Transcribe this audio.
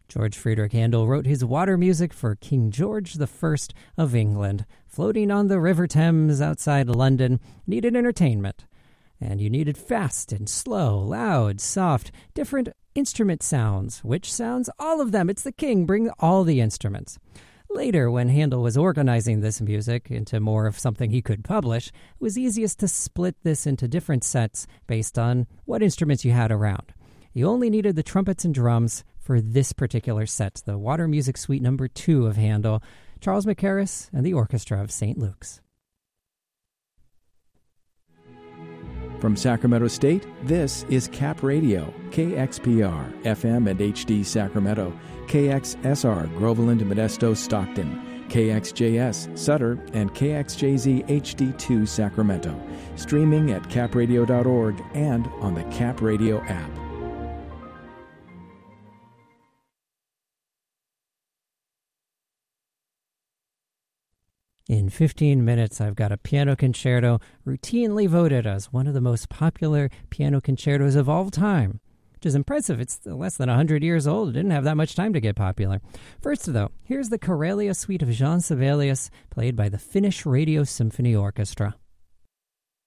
George Friedrich Handel wrote his water music for King George I of England. Floating on the River Thames outside London, needed entertainment. And you needed fast and slow, loud, soft, different instrument sounds. Which sounds? All of them. It's the king. Bring all the instruments. Later, when Handel was organizing this music into more of something he could publish, it was easiest to split this into different sets based on what instruments you had around. You only needed the trumpets and drums for this particular set, the Water Music Suite No. 2 of Handel, Charles Mackerras and the Orchestra of St. Luke's. From Sacramento State, this is Cap Radio, KXPR, FM and HD Sacramento, KXSR, Groveland, Modesto, Stockton, KXJS, Sutter, and KXJZ HD2 Sacramento. Streaming at capradio.org and on the Cap Radio app. In 15 minutes, I've got a piano concerto routinely voted as one of the most popular piano concertos of all time, which is impressive. It's less than 100 years old. It didn't have that much time to get popular. First, though, here's the Karelia Suite of Jean Sibelius, played by the Finnish Radio Symphony Orchestra.